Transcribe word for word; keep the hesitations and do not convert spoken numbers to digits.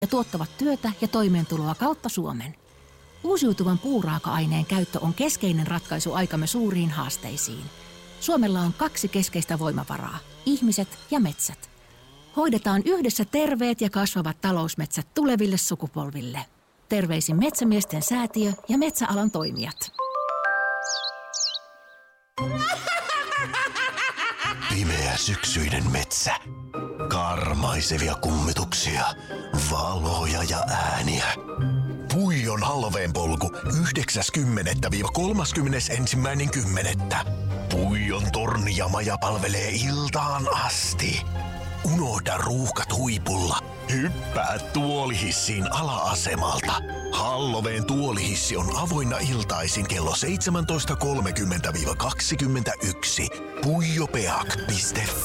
ja tuottavat työtä ja toimeentuloa kautta Suomen. Uusiutuvan puuraaka-aineen käyttö on keskeinen ratkaisu aikamme suuriin haasteisiin. Suomella on kaksi keskeistä voimavaraa, ihmiset ja metsät. Hoidetaan yhdessä terveet ja kasvavat talousmetsät tuleville sukupolville. Terveisin Metsämiesten säätiö ja metsäalan toimijat. Pimeä syksyinen metsä. Karmaisevia kummituksia, valoja ja ääniä. Puijon Halloween-polku yhdeksäs kymmenettä kolmaskymmenesensimmäinen kymmenettä. Puijon torni ja maja palvelee iltaan asti. Unohda ruuhkat huipulla. Hyppää tuolihissiin ala-asemalta. Halloween tuolihissi on avoinna iltaisin kello seitsemäntoista kolmekymmentä kaksikymmentäyksi. puijopeak piste